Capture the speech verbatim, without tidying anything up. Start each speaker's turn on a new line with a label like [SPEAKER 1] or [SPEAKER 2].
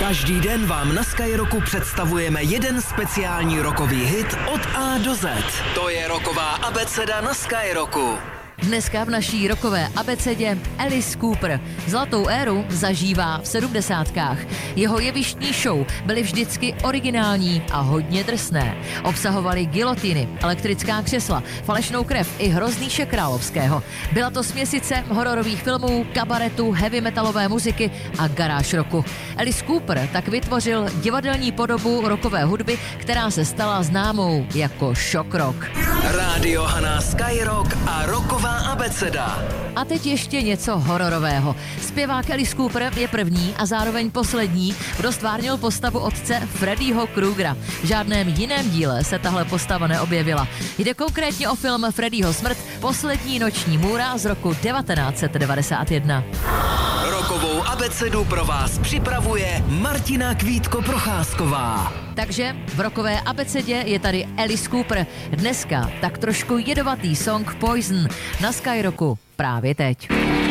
[SPEAKER 1] Každý den vám na Skyrocku představujeme jeden speciální rockový hit od A do Z. To je rocková abeceda na Skyrocku.
[SPEAKER 2] Dneska v naší rockové abecedě Alice Cooper. Zlatou éru zažívá v sedmdesátkách. Jeho jevištní show byly vždycky originální a hodně drsné. Obsahovaly gilotiny, elektrická křesla, falešnou krev i hroznýše královského. Byla to směsice hororových filmů, kabaretu, heavy metalové muziky a garáž rocku. Alice Cooper tak vytvořil divadelní podobu rockové hudby, která se stala známou jako shock rock.
[SPEAKER 1] Rádio Haná Skyrock a rocková abeceda.
[SPEAKER 2] A teď ještě něco hororového. Zpěvák Alice Cooper je první a zároveň poslední, kdo stvárnil postavu otce Freddyho Krugera. V žádném jiném díle se tahle postava neobjevila. Jde konkrétně o film Freddyho smrt, Poslední noční můra z roku devatenáct set devadesát jedna.
[SPEAKER 1] Rockovou abecedu pro vás připravuje Martina Kvítko-Procházková.
[SPEAKER 2] Takže v rockové abecedě je tady Alice Cooper. Dneska tak trošku jedovatý song Poison na Skyrocku právě teď.